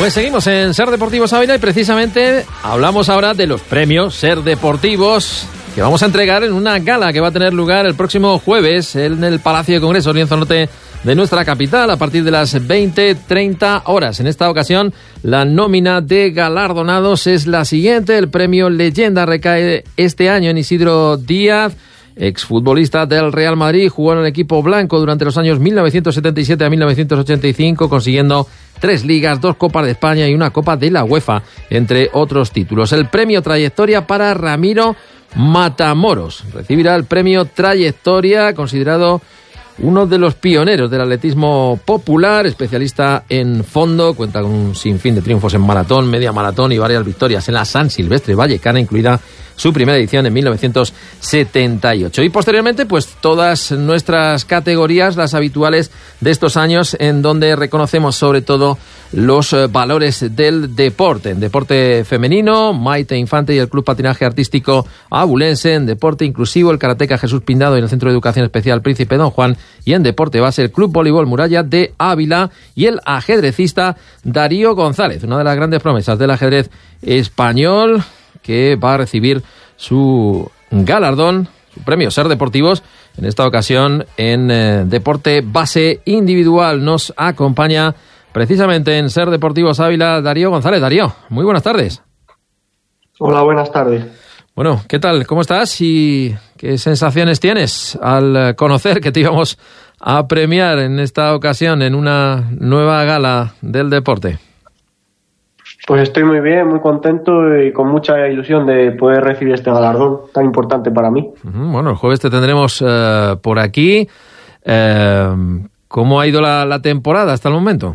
Pues seguimos en Ser Deportivos Ávila y precisamente hablamos ahora de los premios Ser Deportivos que vamos a entregar en una gala que va a tener lugar el próximo jueves en el Palacio de Congresos, Lienzo Norte de nuestra capital, a partir de las 20:30 horas. En esta ocasión, la nómina de galardonados es la siguiente. El premio Leyenda recae este año en Isidro Díaz, exfutbolista del Real Madrid, jugó en el equipo blanco durante los años 1977 a 1985, consiguiendo 3 ligas, 2 Copas de España y una Copa de la UEFA, entre otros títulos. El premio Trayectoria para Ramiro Matamoros. Recibirá el premio Trayectoria, considerado uno de los pioneros del atletismo popular, especialista en fondo, cuenta con un sinfín de triunfos en maratón, media maratón y varias victorias en la San Silvestre Vallecana, incluida su primera edición en 1978. Y posteriormente, pues todas nuestras categorías, las habituales de estos años, en donde reconocemos sobre todo los valores del deporte. En deporte femenino, Maite Infante y el Club Patinaje Artístico Abulense. En deporte inclusivo, el karateca Jesús Pindado y el Centro de Educación Especial Príncipe Don Juan. Y en deporte base, el Club Voleibol Muralla de Ávila y el ajedrecista Darío González, una de las grandes promesas del ajedrez español, que va a recibir su galardón, su premio Ser Deportivos, en esta ocasión en deporte base individual. Nos acompaña precisamente en Ser Deportivos Ávila Darío González. Darío, muy buenas tardes. Hola, buenas tardes. Bueno, ¿qué tal? ¿Cómo estás? ¿Y qué sensaciones tienes al conocer que te íbamos a premiar en esta ocasión en una nueva gala del deporte? Pues estoy muy bien, muy contento y con mucha ilusión de poder recibir este galardón tan importante para mí. Bueno, el jueves te tendremos por aquí. ¿Cómo ha ido la temporada hasta el momento?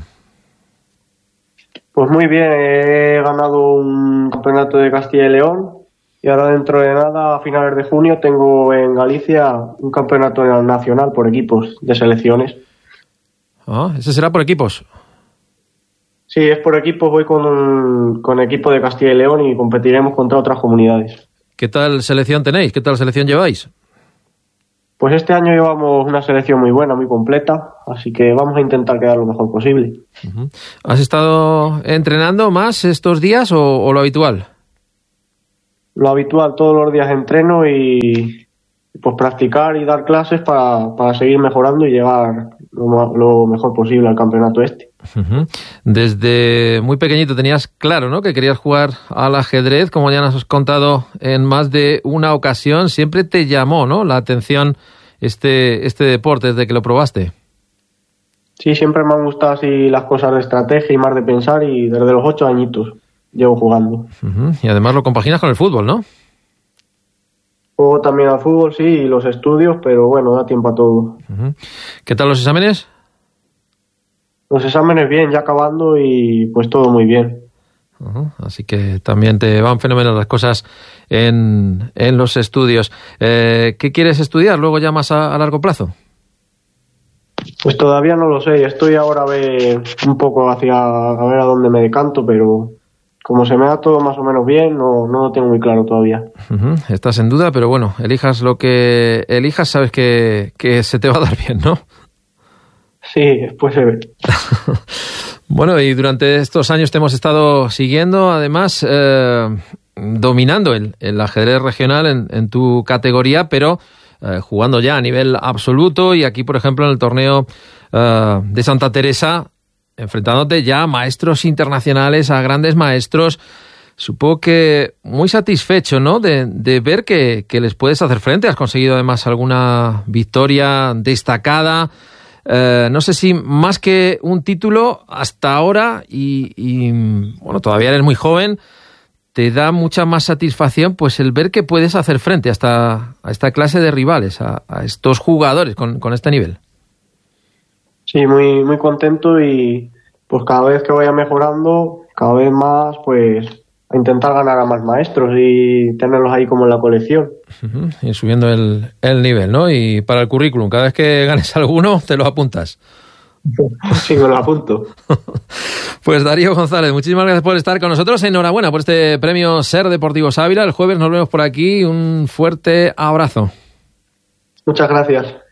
Pues muy bien, he ganado un campeonato de Castilla y León y ahora dentro de nada, a finales de junio, tengo en Galicia un campeonato nacional por equipos de selecciones. ¿Ese será por equipos? Sí, es por equipos, voy con equipo de Castilla y León y competiremos contra otras comunidades. ¿Qué tal selección tenéis? ¿Qué tal selección lleváis? Pues este año llevamos una selección muy buena, muy completa, así que vamos a intentar quedar lo mejor posible. ¿Has estado entrenando más estos días o lo habitual? Lo habitual, todos los días entreno y pues practicar y dar clases para seguir mejorando y llegar lo mejor posible al campeonato este. Desde muy pequeñito tenías claro, ¿no?, que querías jugar al ajedrez, como ya nos has contado en más de una ocasión. Siempre te llamó, ¿no?, la atención este deporte desde que lo probaste. Sí, siempre me han gustado así las cosas de estrategia y más de pensar, y desde los 8 añitos llevo jugando. Y además lo compaginas con el fútbol, ¿no? Juego también al fútbol, sí, y los estudios, pero bueno, da tiempo a todo. ¿Qué tal los exámenes? Los exámenes bien, ya acabando y pues todo muy bien. Así que también te van fenomenal las cosas en los estudios. ¿Qué quieres estudiar luego ya más a largo plazo? Pues todavía no lo sé, estoy ahora a ver un poco a ver a dónde me decanto, pero como se me da todo más o menos bien, no lo tengo muy claro todavía. Estás en duda, pero bueno, elijas lo que elijas, sabes que se te va a dar bien, ¿no? Sí, después se ve. Bueno, y durante estos años te hemos estado siguiendo, además, dominando el ajedrez regional en tu categoría, pero jugando ya a nivel absoluto, y aquí, por ejemplo, en el torneo de Santa Teresa, enfrentándote ya a maestros internacionales, a grandes maestros. Supongo que muy satisfecho, ¿no?, de ver que les puedes hacer frente. Has conseguido además alguna victoria destacada. No sé si más que un título hasta ahora, y bueno, todavía eres muy joven, te da mucha más satisfacción pues el ver que puedes hacer frente a esta clase de rivales, a estos jugadores con este nivel. Sí, muy, muy contento, y pues cada vez que vaya mejorando, cada vez más, pues a intentar ganar a más maestros y tenerlos ahí como en la colección. Y subiendo el nivel, ¿no? Y para el currículum, cada vez que ganes alguno, te lo apuntas. Sí, me lo apunto. Pues Darío González, muchísimas gracias por estar con nosotros. Enhorabuena por este premio Ser Deportivos Ávila. El jueves nos vemos por aquí. Un fuerte abrazo. Muchas gracias.